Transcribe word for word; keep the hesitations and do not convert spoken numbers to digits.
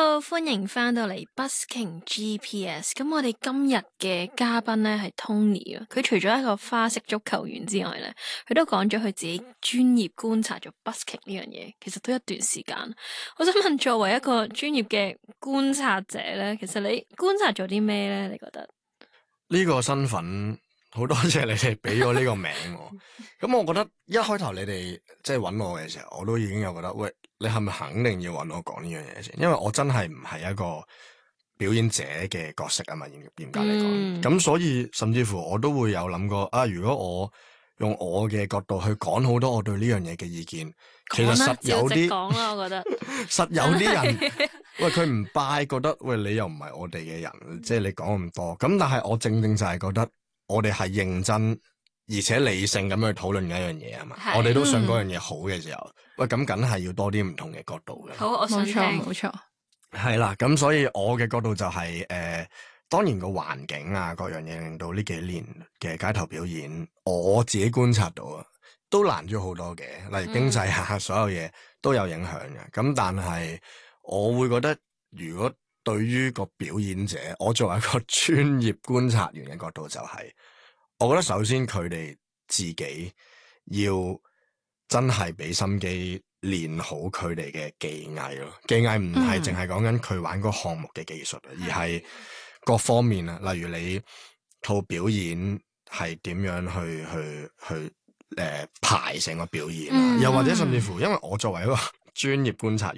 Hello， 歡迎翻到嚟 Busking G P S。咁我哋今日嘅嘉賓咧係 Tony 啊。佢除咗一個花式足球員之外咧，佢都講咗佢自己專業觀察咗 Busking 呢樣嘢，其實都一段時間。我想問，作為一個專業嘅觀察者咧，其實你觀察咗啲咩咧？你覺得呢個身份好多謝你哋俾咗呢個名我。咁我覺得一開頭你哋即係揾我嘅時候，我都已經有覺得，喂，你係咪肯定要揾我講呢樣嘢先？因為我真係唔係一個表演者嘅角色啊嘛，嚴嚴格嚟講。咁、嗯、所以甚至乎我都會有諗過啊，如果我用我嘅角度去講好多我對呢樣嘢嘅意見，其實實有啲講啦，我覺得實有啲人喂佢唔拜，覺得喂你又唔係我哋嘅人，即係你講咁多。咁但係我正正就係覺得我哋係認真而且理性咁去討論嘅一樣嘢啊嘛。我哋都想嗰樣嘢好嘅時候，嗯、喂咁梗係要多啲唔同嘅角度嘅。 好，我想聽。冇錯，冇錯。 係啦，咁所以我嘅角度就係、是、誒、呃，當然個環境啊，各樣嘢令到呢幾年嘅街頭表演，我自己觀察到啊，都難咗好多嘅。例如經濟啊，所有嘢都有影響嘅。咁但係我會覺得，如果對於個表演者，我作為一個專業觀察員嘅角度、就是，就係我覺得首先佢哋自己要真係俾心機練好佢哋嘅技藝咯。技藝唔係淨係講緊佢玩個項目嘅技術，嗯、而係各方面啊。例如你套表演係點樣去去去誒、呃、排成個表演啊，嗯、又或者甚至乎，因為我作為一個專業觀察